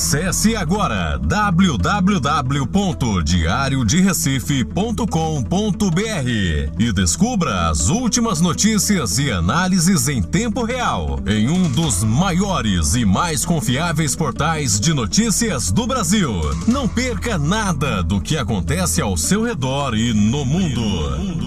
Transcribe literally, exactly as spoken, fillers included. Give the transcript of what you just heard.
Acesse agora w w w ponto diário de recife ponto com ponto b r e descubra as últimas notícias e análises em tempo real em um dos maiores e mais confiáveis portais de notícias do Brasil. Não perca nada do que acontece ao seu redor e no mundo.